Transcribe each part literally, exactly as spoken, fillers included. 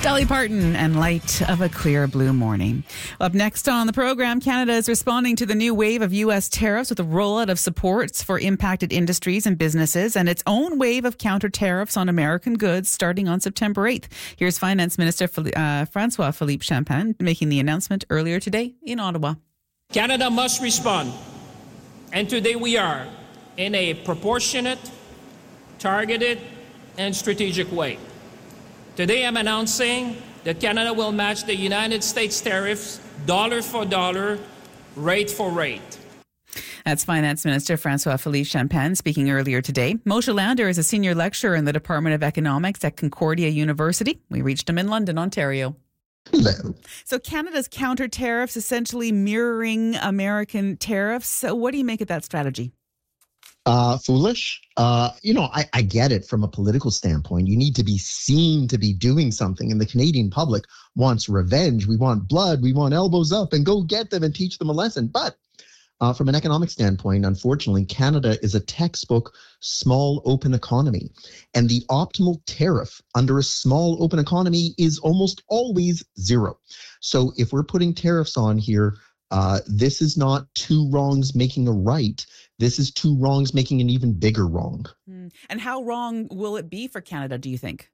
Dolly Parton and Light of a Clear Blue Morning. Up next on the program, Canada is responding to the new wave of U S tariffs with a rollout of supports for impacted industries and businesses and its own wave of counter tariffs on American goods starting on September eighth. Here's Finance Minister uh, Francois Philippe Champagne making the announcement earlier today in Ottawa. Canada must respond, and today we are, in a proportionate, targeted, and strategic way. Today I'm announcing that Canada will match the United States tariffs dollar for dollar, rate for rate. That's Finance Minister Francois Philippe Champagne speaking earlier today. Moshe Lander is a senior lecturer in the Department of Economics at Concordia University. We reached him in London, Ontario. Hello. So Canada's counter tariffs essentially mirroring American tariffs. So what do you make of that strategy? Uh, foolish. Uh, you know, I, I get it from a political standpoint. You need to be seen to be doing something, and the Canadian public wants revenge. We want blood. We want elbows up and go get them and teach them a lesson. But uh, from an economic standpoint, unfortunately, Canada is a textbook small open economy, and the optimal tariff under a small open economy is almost always zero. So if we're putting tariffs on here, Uh, this is not two wrongs making a right. This is two wrongs making an even bigger wrong. Mm. And how wrong will it be for Canada, do you think?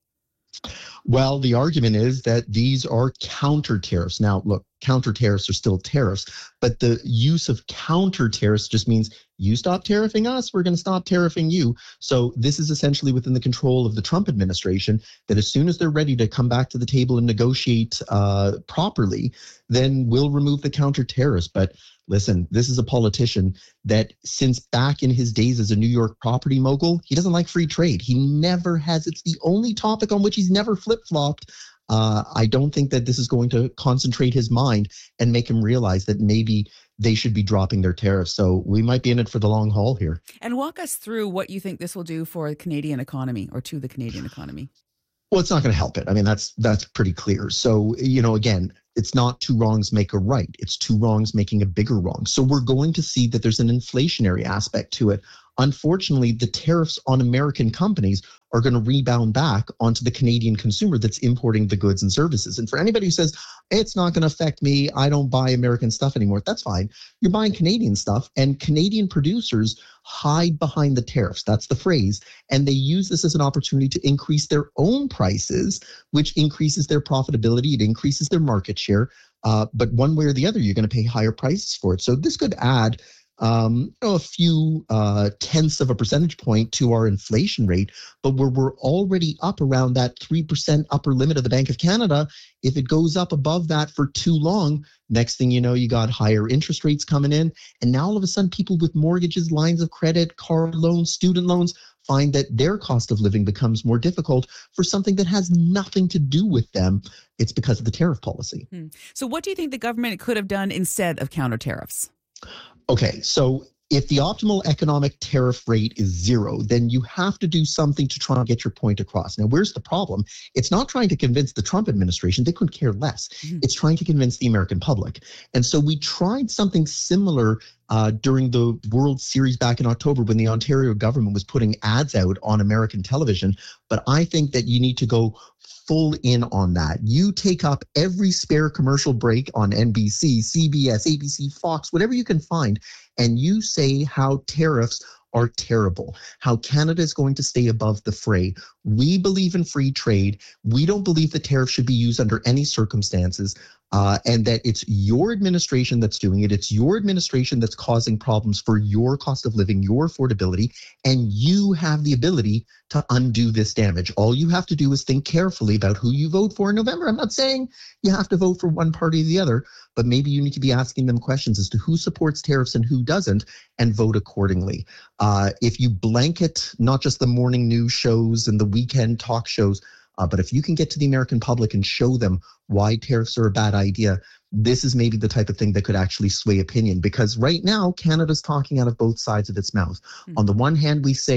Well, the argument is that these are counter tariffs. Now, look, counter tariffs are still tariffs, but the use of counter tariffs just means you stop tariffing us, we're going to stop tariffing you. So this is essentially within the control of the Trump administration, that as soon as they're ready to come back to the table and negotiate uh, properly, then we'll remove the counter tariffs. But listen, this is a politician that since back in his days as a New York property mogul, he doesn't like free trade. He never has. It's the only topic on which he's never flip-flopped. Uh, I don't think that this is going to concentrate his mind and make him realize that maybe they should be dropping their tariffs. So we might be in it for the long haul here. And walk us through what you think this will do for the Canadian economy or to the Canadian economy. Well, it's not going to help it. I mean, that's that's pretty clear. So, you know, again, it's not two wrongs make a right. It's two wrongs making a bigger wrong. So we're going to see that there's an inflationary aspect to it. Unfortunately, the tariffs on American companies are going to rebound back onto the Canadian consumer that's importing the goods and services. And for anybody who says, it's not going to affect me, I don't buy American stuff anymore, that's fine. You're buying Canadian stuff, and Canadian producers hide behind the tariffs. That's the phrase. And they use this as an opportunity to increase their own prices, which increases their profitability. It increases their market share. Uh, but one way or the other, you're going to pay higher prices for it. So this could add Um, you know, a few uh, tenths of a percentage point to our inflation rate, but where we're already up around that three percent upper limit of the Bank of Canada, if it goes up above that for too long, next thing you know, you got higher interest rates coming in. And now all of a sudden, people with mortgages, lines of credit, car loans, student loans find that their cost of living becomes more difficult for something that has nothing to do with them. It's because of the tariff policy. Hmm. So what do you think the government could have done instead of counter tariffs? Okay, so if the optimal economic tariff rate is zero, then you have to do something to try and get your point across. Now, where's the problem? It's not trying to convince the Trump administration. They couldn't care less. Mm-hmm. It's trying to convince the American public. And so we tried something similar uh, during the World Series back in October when the Ontario government was putting ads out on American television. But I think that you need to go full in on that. You take up every spare commercial break on N B C, C B S, A B C, Fox, whatever you can find, and you say how tariffs are terrible, how Canada is going to stay above the fray. We believe in free trade. We don't believe that tariffs should be used under any circumstances, uh, and that it's your administration that's doing it. It's your administration that's causing problems for your cost of living, your affordability, and you have the ability to undo this damage. All you have to do is think carefully about who you vote for in November. I'm not saying you have to vote for one party or the other, but maybe you need to be asking them questions as to who supports tariffs and who doesn't, and vote accordingly. Uh, if you blanket not just the morning news shows and the weekend talk shows, uh, but if you can get to the American public and show them why tariffs are a bad idea, this is maybe the type of thing that could actually sway opinion. Because right now, Canada's talking out of both sides of its mouth. Mm-hmm. On the one hand, we say,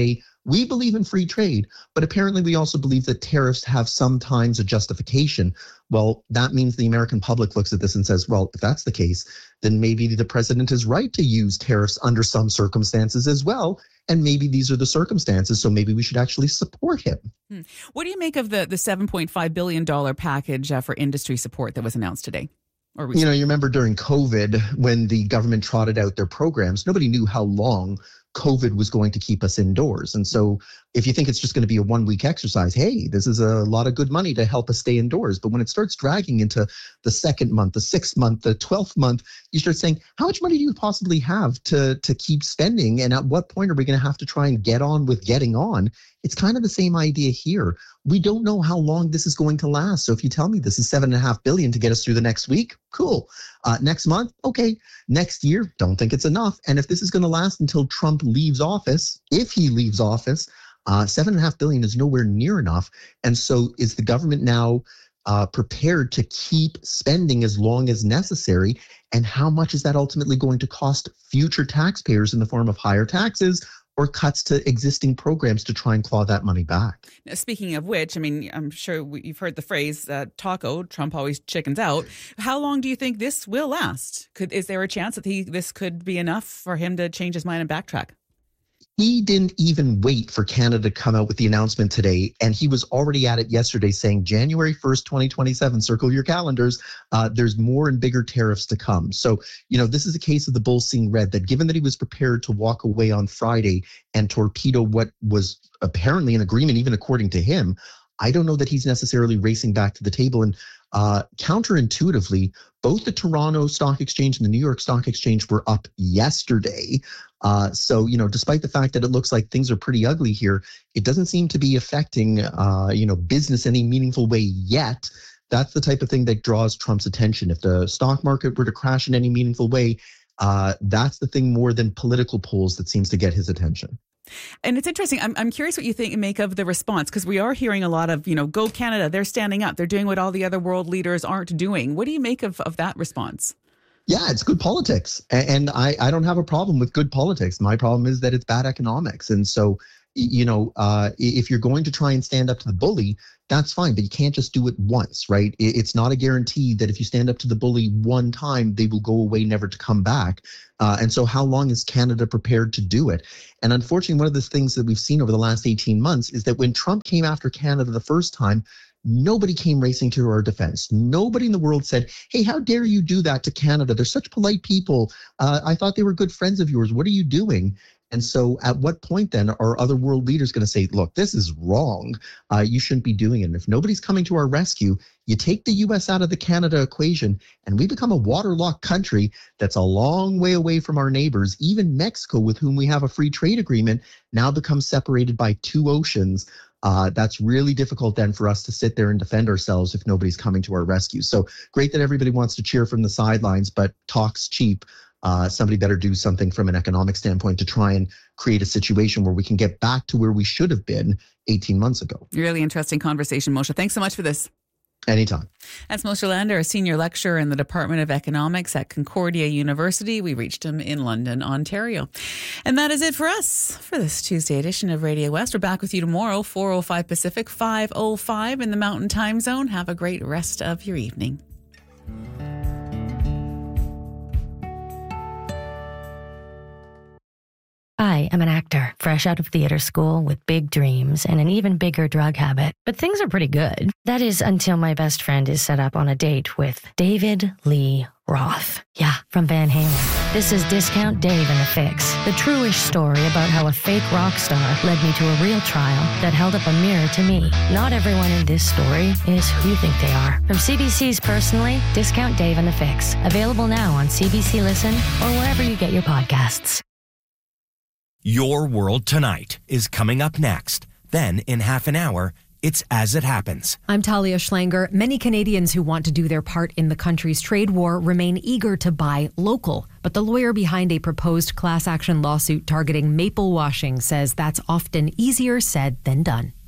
we believe in free trade, but apparently we also believe that tariffs have sometimes a justification. Well, that means the American public looks at this and says, well, if that's the case, then maybe the president is right to use tariffs under some circumstances as well. And maybe these are the circumstances, so maybe we should actually support him. Hmm. What do you make of the, the seven point five billion dollars package uh, for industry support that was announced today? Or you know, you remember during COVID when the government trotted out their programs, nobody knew how long COVID was going to keep us indoors. And so if you think it's just going to be a one week exercise, hey, this is a lot of good money to help us stay indoors. But when it starts dragging into the second month, the sixth month, the twelfth month, you start saying, how much money do you possibly have to, to keep spending? And at what point are we going to have to try and get on with getting on? It's kind of the same idea here. We don't know how long this is going to last. So if you tell me this is seven and a half billion to get us through the next week, cool. Uh, next month, okay. Next year, don't think it's enough. And if this is going to last until Trump leaves office, if he leaves office, uh, seven and a half billion is nowhere near enough. And so is the government now uh, prepared to keep spending as long as necessary? And how much is that ultimately going to cost future taxpayers in the form of higher taxes or cuts to existing programs to try and claw that money back? Now, speaking of which, I mean, I'm sure we, you've heard the phrase uh, taco, Trump always chickens out. How long do you think this will last? Could Is there a chance that he this could be enough for him to change his mind and backtrack? He didn't even wait for Canada to come out with the announcement today, and he was already at it yesterday saying January first, twenty twenty-seven, circle your calendars, uh, there's more and bigger tariffs to come. So, you know, this is a case of the bull seeing red, that given that he was prepared to walk away on Friday and torpedo what was apparently an agreement, even according to him, I don't know that he's necessarily racing back to the table. And uh, counterintuitively, both the Toronto Stock Exchange and the New York Stock Exchange were up yesterday. Uh, so, you know, despite the fact that it looks like things are pretty ugly here, it doesn't seem to be affecting, uh, you know, business any meaningful way yet. That's the type of thing that draws Trump's attention. If the stock market were to crash in any meaningful way, uh, that's the thing more than political polls that seems to get his attention. And it's interesting. I'm I'm curious what you think and make of the response, because we are hearing a lot of, you know, go Canada. They're standing up. They're doing what all the other world leaders aren't doing. What do you make of, of that response? Yeah, it's good politics. And I, I don't have a problem with good politics. My problem is that it's bad economics. And so, you know, uh, if you're going to try and stand up to the bully, that's fine, but you can't just do it once, right? It's not a guarantee that if you stand up to the bully one time, they will go away never to come back. Uh, and so how long is Canada prepared to do it? And unfortunately, one of the things that we've seen over the last eighteen months is that when Trump came after Canada the first time, nobody came racing to our defense. Nobody in the world said, hey, how dare you do that to Canada? They're such polite people. Uh, I thought they were good friends of yours. What are you doing? And so at what point then are other world leaders going to say, look, this is wrong. Uh, you shouldn't be doing it. And if nobody's coming to our rescue, you take the U S out of the Canada equation and we become a waterlogged country that's a long way away from our neighbors. Even Mexico, with whom we have a free trade agreement, now becomes separated by two oceans. Uh, that's really difficult then for us to sit there and defend ourselves if nobody's coming to our rescue. So great that everybody wants to cheer from the sidelines, but talk's cheap. Uh, somebody better do something from an economic standpoint to try and create a situation where we can get back to where we should have been eighteen months ago. Really interesting conversation, Moshe. Thanks so much for this. Anytime. That's Moshe Lander, a senior lecturer in the Department of Economics at Concordia University. We reached him in London, Ontario. And that is it for us for this Tuesday edition of Radio West. We're back with you tomorrow, four oh five Pacific, five oh five in the Mountain Time Zone. Have a great rest of your evening. I am an actor, fresh out of theater school with big dreams and an even bigger drug habit. But things are pretty good. That is until my best friend is set up on a date with David Lee Roth. Yeah, from Van Halen. This is Discount Dave and the Fix, the truish story about how a fake rock star led me to a real trial that held up a mirror to me. Not everyone in this story is who you think they are. From C B C's Personally, Discount Dave and the Fix. Available now on C B C Listen or wherever you get your podcasts. Your World Tonight is coming up next. Then, in half an hour, it's As It Happens. I'm Talia Schlanger. Many Canadians who want to do their part in the country's trade war remain eager to buy local. But the lawyer behind a proposed class action lawsuit targeting maple washing says that's often easier said than done.